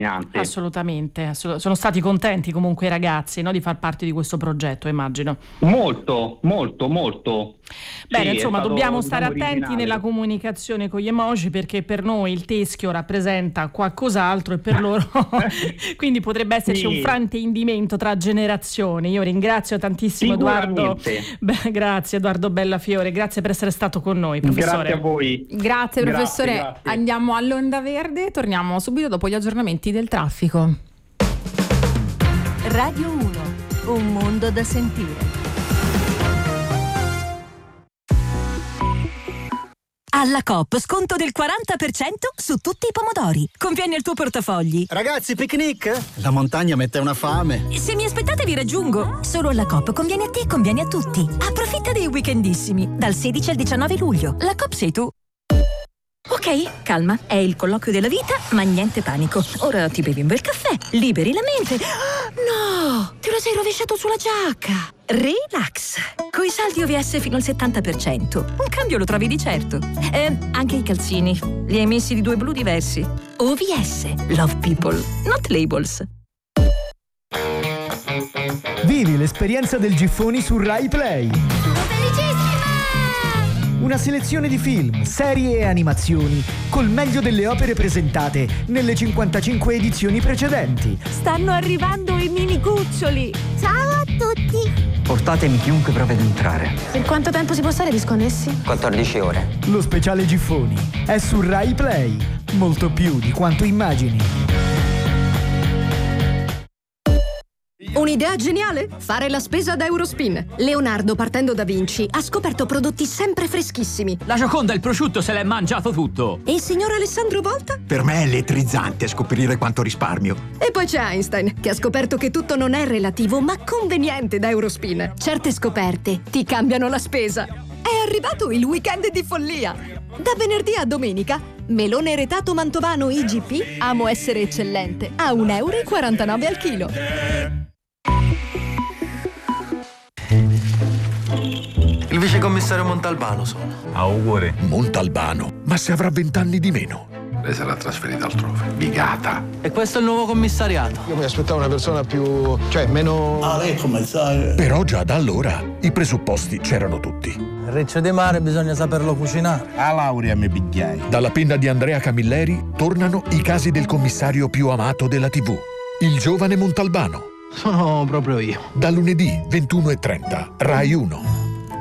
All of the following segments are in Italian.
Assolutamente, sono stati contenti comunque i ragazzi, no, di far parte di questo progetto, immagino. Molto. Bene, Sì, insomma, dobbiamo stare attenti originale nella comunicazione con gli emoji, perché per noi il teschio rappresenta qualcos'altro e per loro quindi potrebbe esserci un fraintendimento tra generazioni. Io ringrazio tantissimo Edoardo. Grazie Edoardo Bellafiore, grazie per essere stato con noi, professore. Grazie a voi. Grazie professore. Grazie. Andiamo all'Onda Verde, torniamo subito dopo gli aggiornamenti del traffico. Radio 1, un mondo da sentire. Alla Coop sconto del 40% su tutti i pomodori. Conviene il tuo portafogli. Ragazzi, picnic? La montagna mette una fame. Se mi aspettate vi raggiungo. Solo alla Coop conviene a te, conviene a tutti. Approfitta dei weekendissimi dal 16 al 19 luglio. La Coop sei tu. Ok, calma, è il colloquio della vita, ma niente panico. Ora ti bevi un bel caffè, liberi la mente. No, te lo sei rovesciato sulla giacca. Relax. Coi saldi OVS fino al 70%. Un cambio lo trovi di certo. Anche i calzini. Li hai messi di 2 blu diversi. OVS. Love people, not labels. Vivi l'esperienza del Giffoni su Rai Play. Una selezione di film, serie e animazioni col meglio delle opere presentate nelle 55 edizioni precedenti. Stanno arrivando i mini cuccioli. Ciao a tutti. Portatemi chiunque provi ad entrare. Per quanto tempo si può stare disconnessi? 14 ore. Lo speciale Giffoni è su Rai Play. Molto più di quanto immagini. Un'idea geniale? Fare la spesa da Eurospin. Leonardo, partendo da Vinci, ha scoperto prodotti sempre freschissimi. La Gioconda, il prosciutto, se l'è mangiato tutto. E il signor Alessandro Volta? Per me è elettrizzante scoprire quanto risparmio. E poi c'è Einstein, che ha scoperto che tutto non è relativo, ma conveniente da Eurospin. Certe scoperte ti cambiano la spesa. È arrivato il weekend di follia. Da venerdì a domenica, melone retato mantovano IGP, amo essere eccellente, a €1,49 al chilo. Il vicecommissario Montalbano sono. Auguri. Montalbano? Ma se avrà 20 anni di meno. Lei sarà trasferita altrove. Bigata. E questo è il nuovo commissariato. Io mi aspettavo una persona più... meno... lei commissario. Però già da allora i presupposti c'erano tutti. Il riccio di mare bisogna saperlo cucinare. A laurea mi pigliai. Dalla penna di Andrea Camilleri tornano i casi del commissario più amato della TV. Il giovane Montalbano. Sono proprio io. Da lunedì 21:30, Rai 1.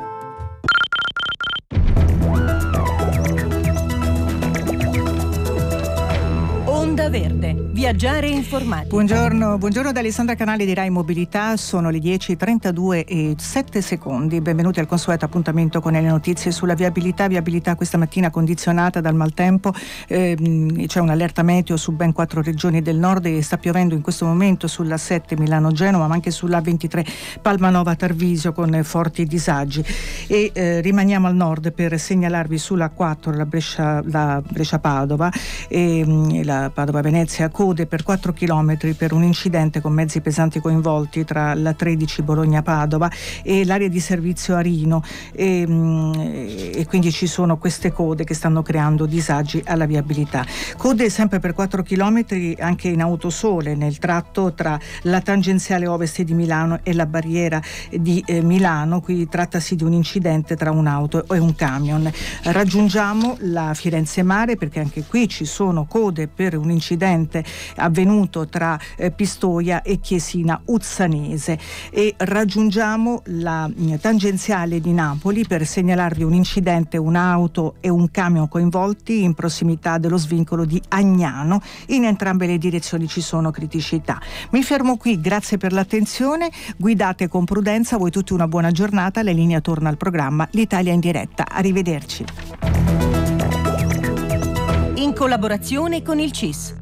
Onda Verde, viaggiare informati. Buongiorno da Alessandra Canali di Rai Mobilità, sono le 10:32 e 7 secondi. Benvenuti al consueto appuntamento con le notizie sulla viabilità questa mattina condizionata dal maltempo. C'è un'allerta meteo su ben 4 regioni del nord e sta piovendo in questo momento sulla 7 Milano-Genova, ma anche sulla 23 Palmanova-Tarvisio con forti disagi. E rimaniamo al nord per segnalarvi sulla 4 la Brescia-Padova e la Padova-Venezia, code per 4 chilometri per un incidente con mezzi pesanti coinvolti tra la 13 Bologna-Padova e l'area di servizio Arino e quindi ci sono queste code che stanno creando disagi alla viabilità. Code sempre per 4 chilometri anche in autosole nel tratto tra la tangenziale ovest di Milano e la barriera di Milano. Qui trattasi di un incidente tra un'auto e un camion. Raggiungiamo la Firenze Mare perché anche qui ci sono code per un incidente avvenuto tra Pistoia e Chiesina Uzzanese e raggiungiamo la tangenziale di Napoli per segnalarvi un incidente, un'auto e un camion coinvolti in prossimità dello svincolo di Agnano. In entrambe le direzioni ci sono criticità. Mi fermo qui, grazie per l'attenzione, guidate con prudenza, voi tutti una buona giornata, la linea torna al programma L'Italia in diretta. Arrivederci. In collaborazione con il CIS.